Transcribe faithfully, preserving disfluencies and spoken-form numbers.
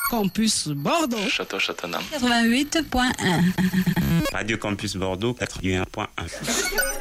Campus Bordeaux. Château-Châteauneuf. quatre-vingt-huit point un. Radio Campus Bordeaux, quatre-vingt-un point un.